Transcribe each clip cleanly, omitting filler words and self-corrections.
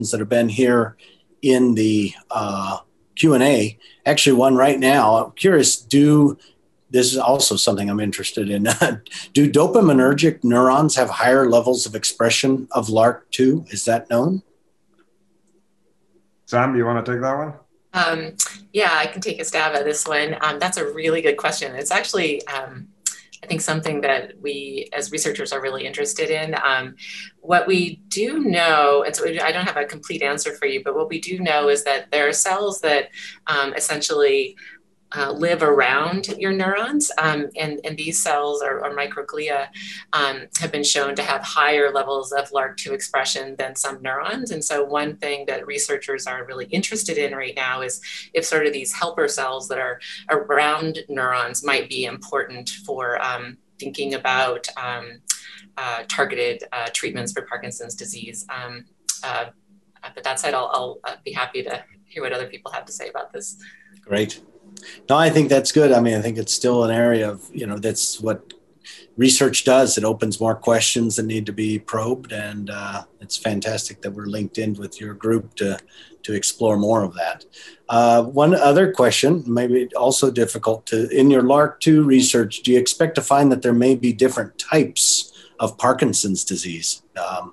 that have been here in the Q&A. Actually, one right now. I'm curious, this is also something I'm interested in. Do dopaminergic neurons have higher levels of expression of LRRK2? Is that known? Sam, you want to take that one? Yeah, I can take a stab at this one. That's a really good question. It's actually, I think, something that we as researchers are really interested in. What we do know, and so I don't have a complete answer for you, but what we do know is that there are cells that essentially live around your neurons, and these cells or microglia have been shown to have higher levels of LRRK2 expression than some neurons. And so one thing that researchers are really interested in right now is if sort of these helper cells that are around neurons might be important for thinking about targeted treatments for Parkinson's disease. But that said, I'll be happy to hear what other people have to say about this. Great. No, I think that's good. I mean, I think it's still an area of, that's what research does. It opens more questions that need to be probed. And it's fantastic that we're linked in with your group to explore more of that. One other question, maybe also difficult in your LRRK2 research, do you expect to find that there may be different types of Parkinson's disease?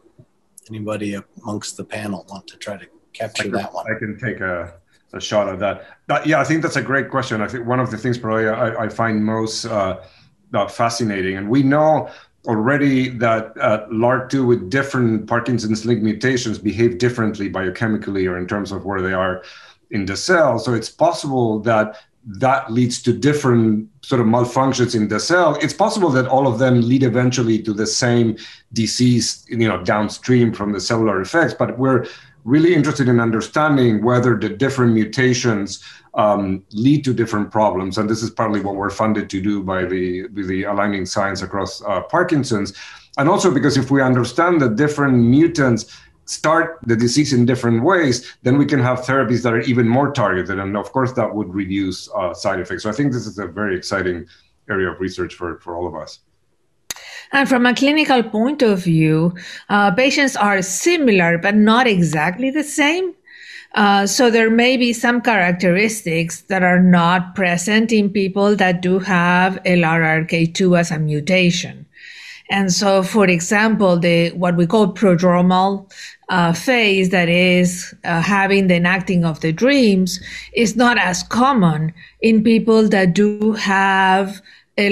Anybody amongst the panel want to try to capture that one? I can take a shot at that. Yeah, I think that's a great question. I think one of the things probably I find most fascinating, and we know already that LRRK2 with different Parkinson's-linked mutations behave differently biochemically or in terms of where they are in the cell. So it's possible that leads to different sort of malfunctions in the cell. It's possible that all of them lead eventually to the same disease, downstream from the cellular effects, but we're really interested in understanding whether the different mutations lead to different problems. And this is partly what we're funded to do by the Aligning Science Across Parkinson's. And also because if we understand that different mutants start the disease in different ways, then we can have therapies that are even more targeted. And of course, that would reduce side effects. So I think this is a very exciting area of research for all of us. And from a clinical point of view, patients are similar, but not exactly the same. So there may be some characteristics that are not present in people that do have LRRK2 as a mutation. And so, for example, what we call prodromal phase, that is having the enacting of the dreams, is not as common in people that do have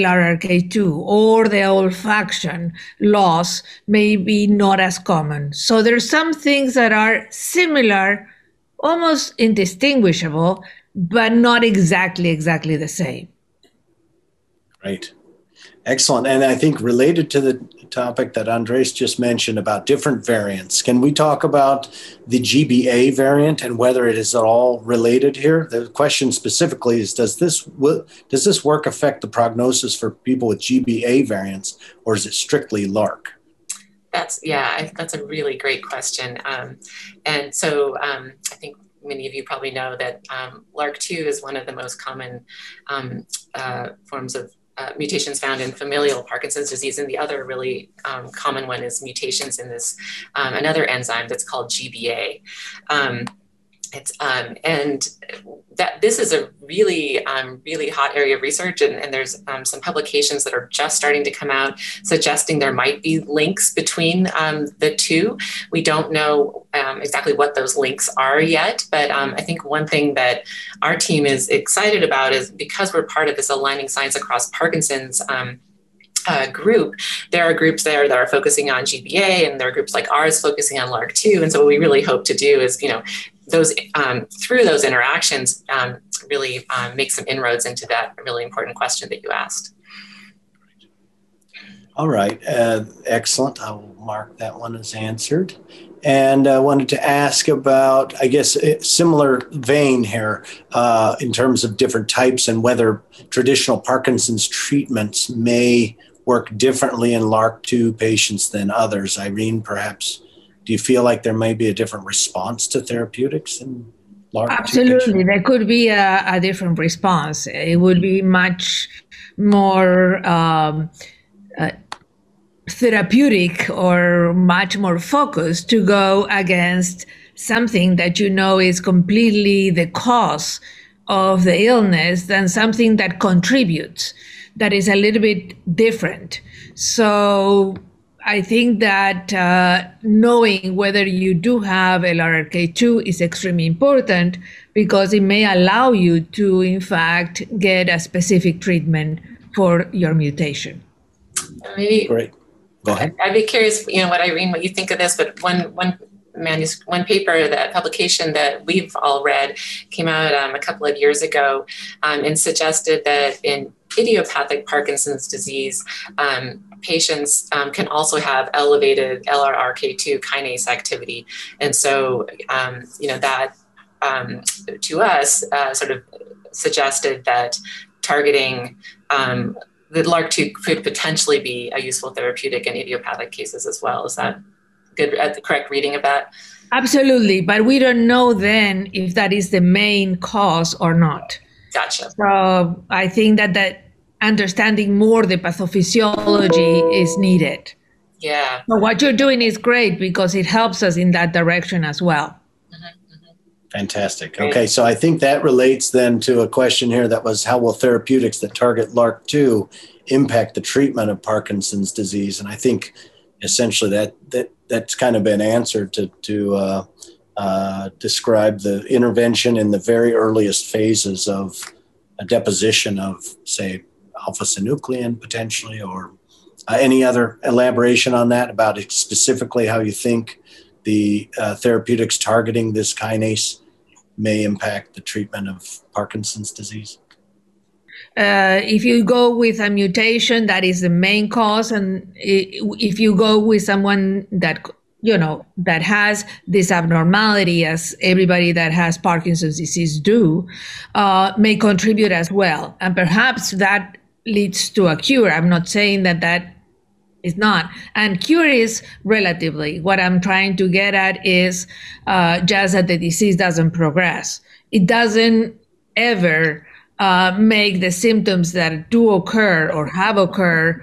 LRRK2, or the olfaction loss may be not as common. So there's some things that are similar, almost indistinguishable, but not exactly the same. Great. Excellent. And I think related to the topic that Andres just mentioned about different variants, can we talk about the GBA variant and whether it is at all related here? The question specifically is, does this work affect the prognosis for people with GBA variants, or is it strictly LRRK? That's a really great question. And so I think many of you probably know that LRRK2 is one of the most common forms of mutations found in familial Parkinson's disease, and the other really common one is mutations in this another enzyme that's called GBA. And that this is a really, really hot area of research, and there's some publications that are just starting to come out suggesting there might be links between the two. We don't know exactly what those links are yet, but I think one thing that our team is excited about is because we're part of this Aligning Science Across Parkinson's group, there are groups there that are focusing on GBA, and there are groups like ours focusing on LRRK2. And so what we really hope to do is, those through those interactions, really make some inroads into that really important question that you asked. All right, excellent. I will mark that one as answered. And I wanted to ask about, I guess, a similar vein here in terms of different types and whether traditional Parkinson's treatments may work differently in LRRK2 patients than others. Irene, perhaps, do you feel like there may be a different response to therapeutics in LRRK2 Absolutely. patients? There could be a different response. It would be much more therapeutic or much more focused to go against something that you know is completely the cause of the illness than something that contributes, that is a little bit different. So I think that knowing whether you do have LRRK2 is extremely important, because it may allow you to, in fact, get a specific treatment for your mutation. Maybe. Great. Go ahead. I'd be curious, Irene, what you think of this, but one paper, that publication that we've all read came out a couple of years ago, and suggested that in idiopathic Parkinson's disease, patients can also have elevated LRRK2 kinase activity. And so, that to us sort of suggested that targeting the LRRK2 could potentially be a useful therapeutic in idiopathic cases as well. Is that good, the correct reading of that? Absolutely, but we don't know then if that is the main cause or not. Gotcha. So I think that understanding more the pathophysiology is needed. Yeah. So what you're doing is great, because it helps us in that direction as well. Fantastic. Okay, so I think that relates then to a question here that was, how will therapeutics that target LRRK2 impact the treatment of Parkinson's disease? And I think essentially that's kind of been answered to describe the intervention in the very earliest phases of a deposition of, say, alpha-synuclein potentially, or any other elaboration on that about specifically how you think the therapeutics targeting this kinase may impact the treatment of Parkinson's disease? If you go with a mutation that is the main cause, and if you go with someone that that has this abnormality, as everybody that has Parkinson's disease do, may contribute as well, and perhaps that leads to a cure. I'm not saying that is not, and cure is relatively. What I'm trying to get at is just that the disease doesn't progress. It doesn't ever make the symptoms that do occur or have occurred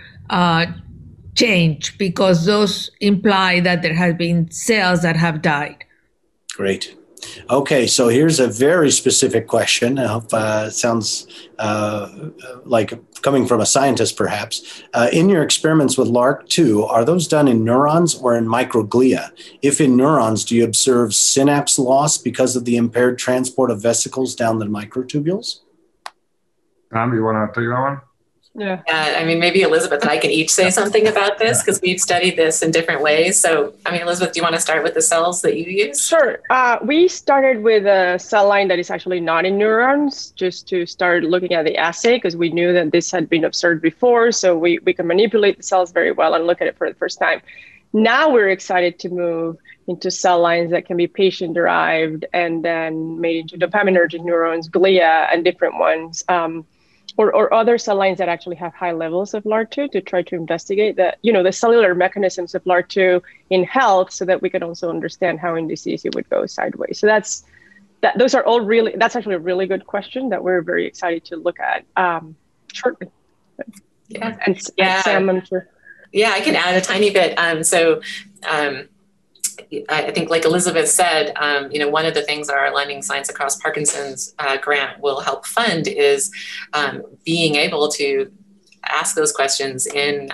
change, because those imply that there have been cells that have died. Great. Okay, so here's a very specific question. I hope it sounds like coming from a scientist, perhaps. In your experiments with LRRK2, are those done in neurons or in microglia? If in neurons, do you observe synapse loss because of the impaired transport of vesicles down the microtubules? Tom, you want to take that one? Yeah. Maybe Elizabeth and I can each say something about this, because we've studied this in different ways. So, Elizabeth, do you want to start with the cells that you use? Sure. We started with a cell line that is actually not in neurons, just to start looking at the assay, because we knew that this had been observed before. So we can manipulate the cells very well and look at it for the first time. Now we're excited to move into cell lines that can be patient-derived and then made into dopaminergic neurons, glia, and different ones. Or other cell lines that actually have high levels of LRRK2, to try to investigate the cellular mechanisms of LRRK2 in health, so that we can also understand how in disease it would go sideways. So that's actually a really good question that we're very excited to look at shortly. Yeah. And Sam, I'm sure. Yeah, I can add a tiny bit. I think, like Elizabeth said, one of the things our Aligning Science Across Parkinson's grant will help fund is being able to ask those questions in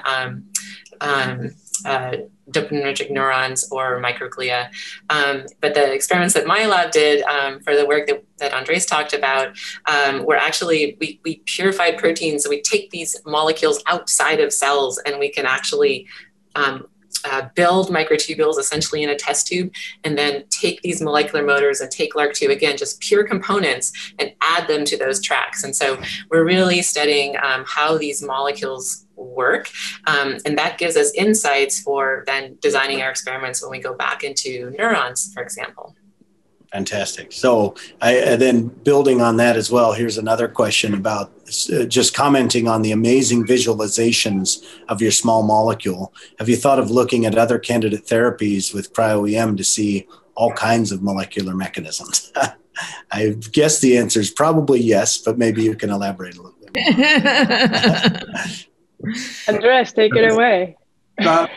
dopaminergic neurons or microglia. But the experiments that my lab did for the work that Andres talked about were actually, we purified proteins. So we take these molecules outside of cells, and we can actually build microtubules essentially in a test tube, and then take these molecular motors and take LRRK2, again, just pure components, and add them to those tracks. And so we're really studying how these molecules work. And that gives us insights for then designing our experiments when we go back into neurons, for example. Fantastic. So then building on that as well, here's another question about just commenting on the amazing visualizations of your small molecule. Have you thought of looking at other candidate therapies with cryo-EM to see all kinds of molecular mechanisms? I guess the answer is probably yes, but maybe you can elaborate a little bit more. Andres, take it away.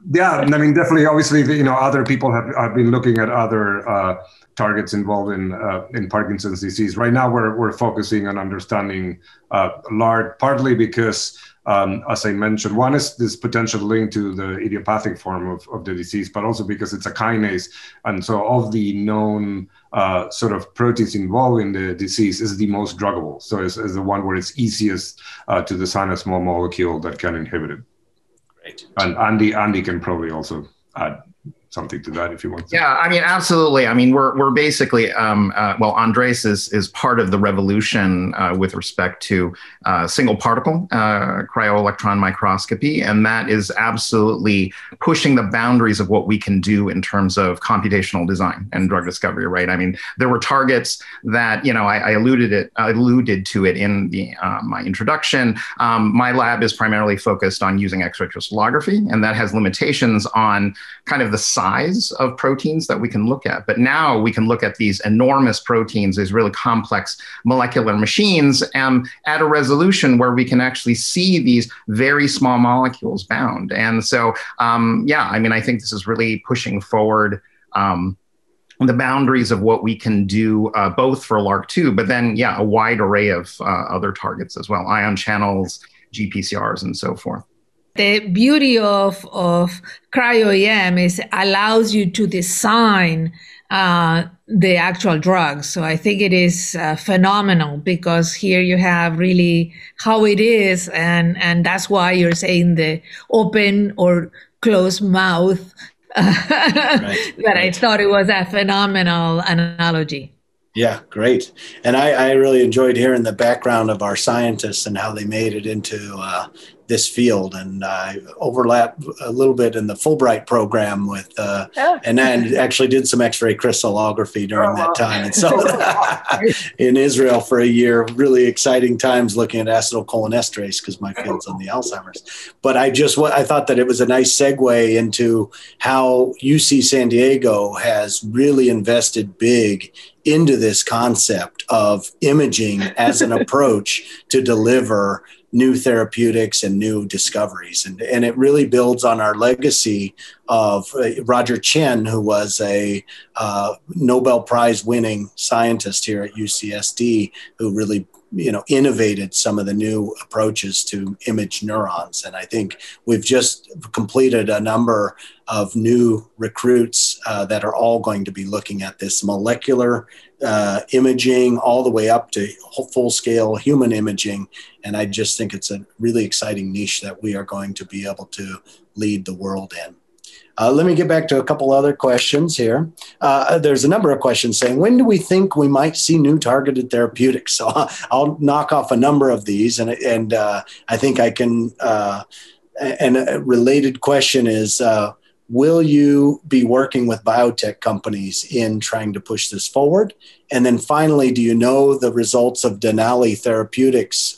Yeah, I mean, definitely. Obviously, other people have been looking at other targets involved in Parkinson's disease. Right now, we're focusing on understanding LARC, partly because, as I mentioned, one is this potential link to the idiopathic form of the disease, but also because it's a kinase, and so of the known sort of proteins involved in the disease, is the most druggable. So it's the one where it's easiest to design a small molecule that can inhibit it. And Andy can probably also add something to that if you want to. Yeah, I mean, absolutely. I mean, we're basically, well, Andres is part of the revolution with respect to single particle cryo-electron microscopy, and that is absolutely pushing the boundaries of what we can do in terms of computational design and drug discovery, right? I mean, there were targets that, I alluded to it in my introduction. My lab is primarily focused on using X-ray crystallography, and that has limitations on kind of the size of proteins that we can look at. But now we can look at these enormous proteins, these really complex molecular machines, at a resolution where we can actually see these very small molecules bound. And so, yeah, I mean, I think this is really pushing forward the boundaries of what we can do, both for LRRK2, but then, yeah, a wide array of other targets as well, ion channels, GPCRs, and so forth. The beauty of cryo-EM is it allows you to design the actual drug. So I think it is phenomenal, because here you have really how it is, and that's why you're saying the open or closed mouth. But I thought it was a phenomenal analogy. Yeah, great. And I really enjoyed hearing the background of our scientists and how they made it into this field, and I overlapped a little bit in the Fulbright program with, and then actually did some X-ray crystallography during that time. And so in Israel for a year, really exciting times looking at acetylcholinesterase, because my field's on the Alzheimer's. But I thought that it was a nice segue into how UC San Diego has really invested big into this concept of imaging as an approach to deliver new therapeutics and new discoveries. And it really builds on our legacy of Roger Chen, who was a Nobel Prize winning scientist here at UCSD, who really innovated some of the new approaches to image neurons. And I think we've just completed a number of new recruits that are all going to be looking at this molecular imaging all the way up to full-scale human imaging. And I just think it's a really exciting niche that we are going to be able to lead the world in. Let me get back to a couple other questions here. There's a number of questions saying, when do we think we might see new targeted therapeutics? So I'll knock off a number of these, and I think I can, and a related question is, will you be working with biotech companies in trying to push this forward? And then finally, do you know the results of Denali Therapeutics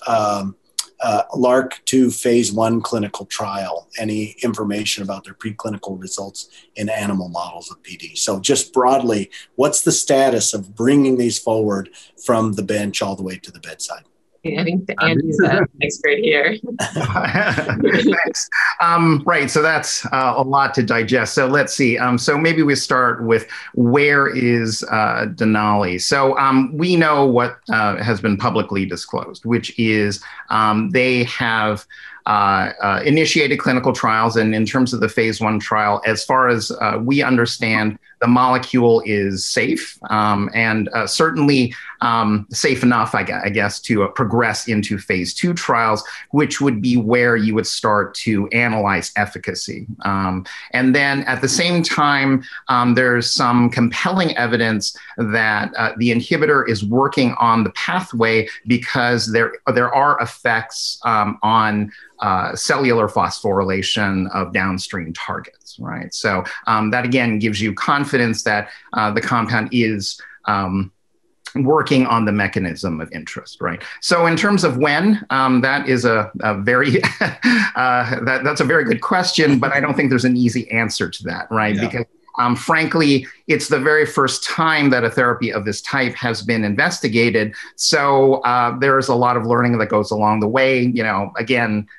LRRK2 phase 1 clinical trial? Any information about their preclinical results in animal models of PD? So just broadly, what's the status of bringing these forward from the bench all the way to the bedside? I think Andy's an expert here. Thanks. Right, so that's a lot to digest. So let's see. So maybe we start with, where is Denali? So we know what has been publicly disclosed, which is they have initiated clinical trials. And in terms of the phase 1 trial, as far as we understand, the molecule is safe, and certainly safe enough, I guess, to progress into phase 2 trials, which would be where you would start to analyze efficacy. And then at the same time, there's some compelling evidence that the inhibitor is working on the pathway, because there are effects on cellular phosphorylation of downstream targets, right? So that again gives you confidence that the compound is working on the mechanism of interest, right? So in terms of when, that is a very, that's a very good question, but I don't think there's an easy answer to that, right? Yeah. Because frankly, it's the very first time that a therapy of this type has been investigated. So there is a lot of learning that goes along the way. Again,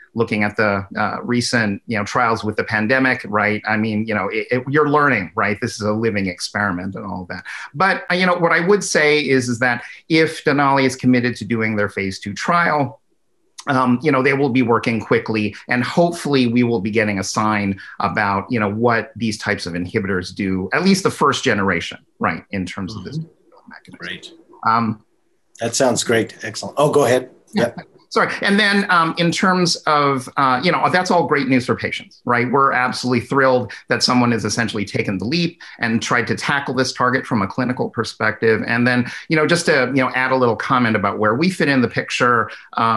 looking at the recent, trials with the pandemic, right? I mean, you're learning, right? This is a living experiment and all of that. But, what I would say is that if Denali is committed to doing their phase 2 trial, they will be working quickly, and hopefully we will be getting a sign about, what these types of inhibitors do, at least the first generation, right, in terms of this mechanism. Great. That sounds great. Excellent. Oh, go ahead. Yeah. Sorry. And then in terms of, that's all great news for patients, right? We're absolutely thrilled that someone has essentially taken the leap and tried to tackle this target from a clinical perspective. And then, just to, add a little comment about where we fit in the picture,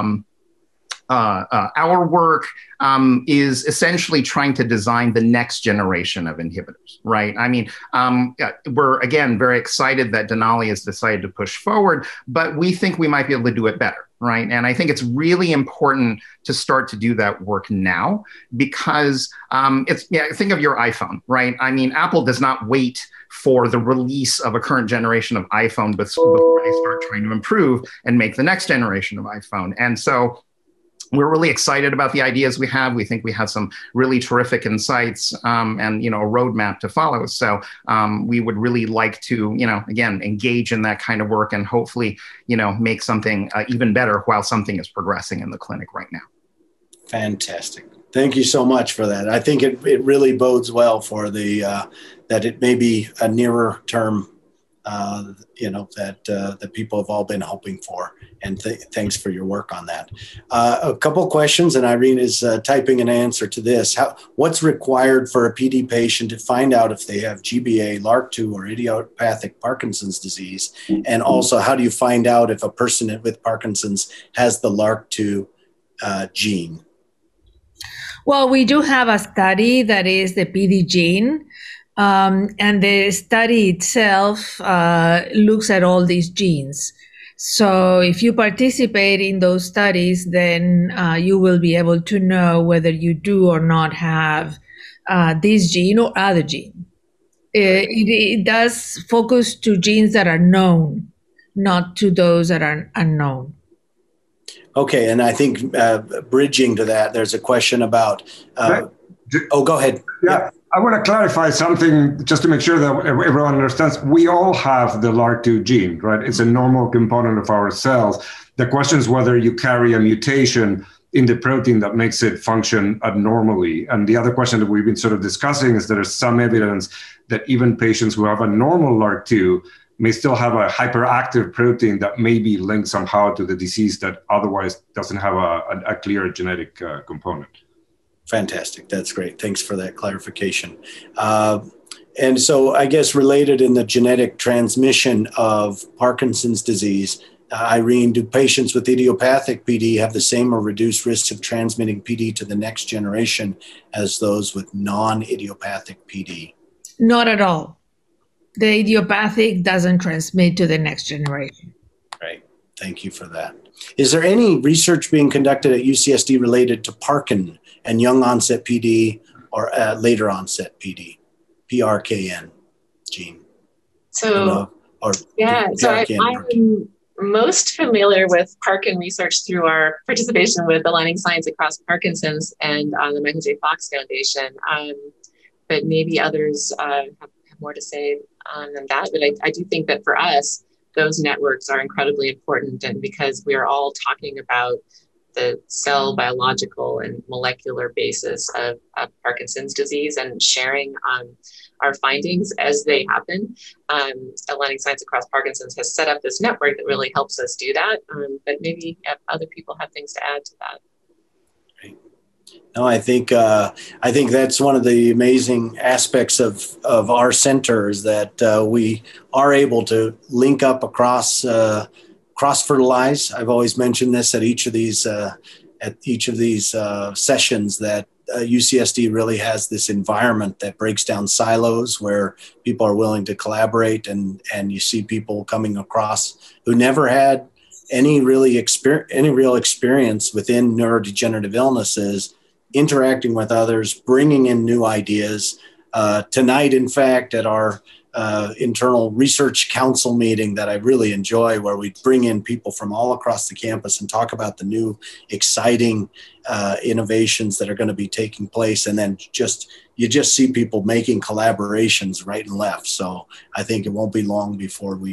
our work is essentially trying to design the next generation of inhibitors, right? I mean, we're, again, very excited that Denali has decided to push forward, but we think we might be able to do it better, right? And I think it's really important to start to do that work now because think of your iPhone, right? I mean, Apple does not wait for the release of a current generation of iPhone before they start trying to improve and make the next generation of iPhone. And so we're really excited about the ideas we have. We think we have some really terrific insights and, a roadmap to follow. So we would really like to, again, engage in that kind of work and hopefully, make something even better while something is progressing in the clinic right now. Fantastic. Thank you so much for that. I think it really bodes well for that it may be a nearer term that people have all been hoping for. And thanks for your work on that. A couple questions, and Irene is typing an answer to this. What's required for a PD patient to find out if they have GBA, LRRK2, or idiopathic Parkinson's disease? And also, how do you find out if a person with Parkinson's has the LRRK2 gene? Well, we do have a study that is the PD gene. And the study itself looks at all these genes. So if you participate in those studies, then you will be able to know whether you do or not have this gene or other gene. It does focus to genes that are known, not to those that are unknown. Okay, and I think bridging to that, there's a question about. Go ahead. Yeah. I want to clarify something just to make sure that everyone understands. We all have the LRRK2 gene, right? It's a normal component of our cells. The question is whether you carry a mutation in the protein that makes it function abnormally. And the other question that we've been sort of discussing is there is some evidence that even patients who have a normal LRRK2 may still have a hyperactive protein that may be linked somehow to the disease that otherwise doesn't have a clear genetic component. Fantastic. That's great. Thanks for that clarification. And so I guess related in the genetic transmission of Parkinson's disease, Irene, do patients with idiopathic PD have the same or reduced risk of transmitting PD to the next generation as those with non-idiopathic PD? Not at all. The idiopathic doesn't transmit to the next generation. Great. Thank you for that. Is there any research being conducted at UCSD related to Parkin and young onset PD or later onset PD, PRKN gene? So, I'm most familiar with Parkin research through our participation with Aligning Science Across Parkinson's and the Michael J. Fox Foundation. But maybe others have more to say than that. But I do think that for us, those networks are incredibly important, and because we are all talking about the cell biological and molecular basis of Parkinson's disease and sharing our findings as they happen. Aligning Science Across Parkinson's has set up this network that really helps us do that. But maybe other people have things to add to that. No, I think that's one of the amazing aspects of our center is that we are able to link up across cross-fertilize. I've always mentioned this at each of these sessions that UCSD really has this environment that breaks down silos where people are willing to collaborate, and you see people coming across who never had any real experience within neurodegenerative illnesses, interacting with others, bringing in new ideas. Tonight, in fact, at our internal research council meeting that I really enjoy, where we bring in people from all across the campus and talk about the new exciting innovations that are going to be taking place. And then you just see people making collaborations right and left. So I think it won't be long before we